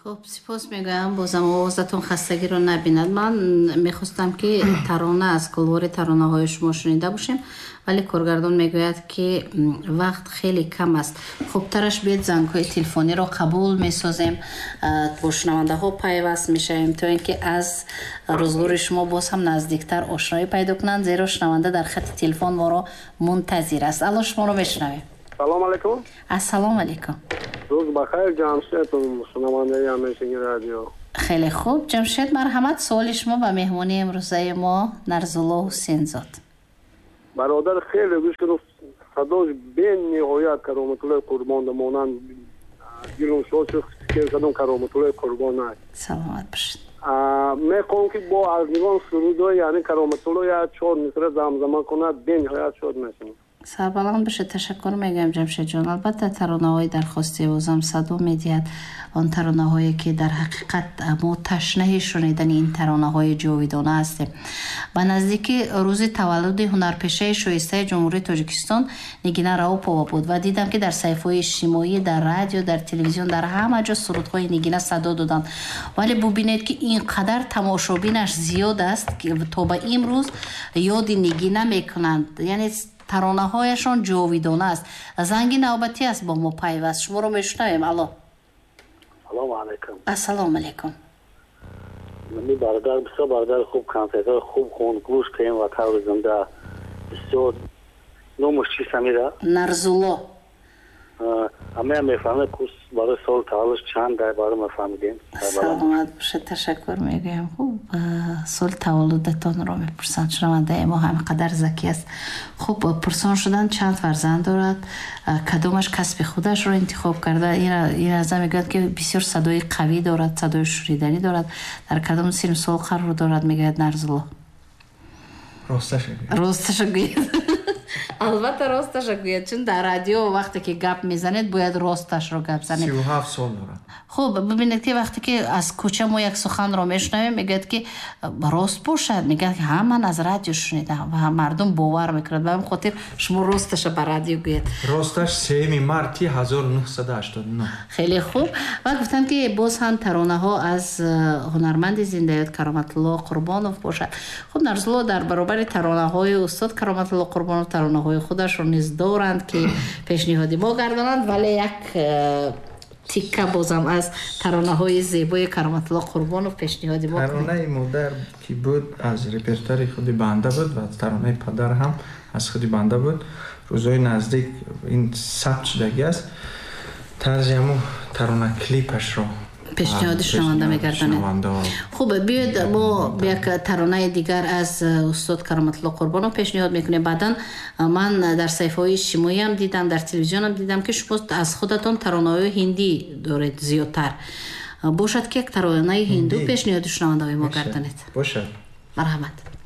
خب سپاس میگویم بازم آوازتون خستگی رو نبیند. من میخواستم که ترانه از گلوار ترانه های شما شنیده باشیم، ولی کارگردان میگوید که وقت خیلی کم است. خب ترش بیاد زنگ های تلفنی رو قبول میسازیم، با شنونده ها پیوست میشیم تا اینکه از روزگار شما باز هم نزدیکتر آشنایی پیدا کنند، زیرا شنونده در خط تلفن ما رو منتظر است. الان شما رو میشنویم. سلام علیکم. السلام علیکم. روز بخیر جمشید، شنونده همیشگی رادیو. خیلی خوب جمشید، مرحمت. سوال شما به مهمانی امروزه ما نرزولا حسین زاد. برادر خیلی گوش کنم، صداش بین نهایت کرامت الله قربان دمانند گیرون شد که کدام کرامت الله قربان است. سلامت باشید. میخوام که با ارزیوان سرودای یعنی کرامت الله یا چهار مصر زمزمه کند بین نهایت شد میشم. سربلند بشه. تشکر میگم جمشید جان. البته ترانه های درخواستی بازم صدا میدید، آن ترانه هایی که در حقیقت ما تشنه شنیدن این ترانه های جاویدانه هستیم. به نزدیک روز تولد هنرپیشه شایسته جمهوری تاجیکستان نگینه راوپова بود و دیدم که در صفحه‌های اجتماعی، در رادیو، در تلویزیون، در همه جا سرودهای نگینه صدا دادند. ولی ببینید که اینقدر تماشابینش زیاد است که تا به امروز یاد نگینه میکنند، یعنی ترانه هایشان جاویدانه است. زنگ نوبتی است با ما پیوست. شما رو میشنویم. الو. سلام علیکم. السلام علیکم. من برادر بسیار برادر خوب کانسرت خوب خون گوش کردیم و کار زنده بسیار نامش چی سمیره؟ نرزولا. همه میفهمه کورس برای سال تولدش چند در برای میفهمیدیم. سلامت باشه. تشکر میگم. خوب سال تولدتان رو میپرسند. شنونده ما همینقدر ذکی است. خوب پرسان شدن چند فرزند دارد، کدومش کسب خودش رو انتخاب کرده. این از میگوید که بسیار صدای قوی دارد، صدای شنیدنی دارد. در کدوم سن سال قرار دارد میگوید نرزولا؟ راستش گوید. البته راستش گوید، چون در رادیو وقتی که گپ میزنید باید راستش رو گپ زنید. 37 سال دارد. خب ببینید که وقتی که از کوچه ما یک سخن رو میشنویم میگه که راست باشد، میگه که من از رادیو شنیدم و هم مردم باور میکنند. به همین خاطر شما راستش به رادیو گوید. راستش 3 مارس 1989. خیلی خوب. و گفتن که باز هم ترانه ها از هنرمند زنده‌یاد کرامت الله قربانوف باشد. خب نرزولا در برابر ترانه های استاد کرامت الله قربانوف ترانه های خودش رو نیز دارند که پیشنهادی ما گردانند، ولی یک تیکه بازم از ترانه های زیبای کرامت الله قربانوف پیشنهادی ما کنید. ترانه مادر که بود از رپرتوری خود بنده بود و ترانه پدر هم از خود بنده بود. روزهای نزدیک این ثبت شدگی است. ترجمه ترانه کلیپش رو پیشنهاد شنونده میگردند. خوبه، بیاید ما یک ترانه دیگر از استاد کرامت الله قربانوف پیشنهاد میکنیم. بعدن من در صفحه های اجتماعی هم دیدم، در تلویزیون هم دیدم که شما از خودتان ترانه های هندی دارید زیادتر. باشد که یک ترانه هندو پیشنهاد شنونده ما گردانید. باشد. مرحمت.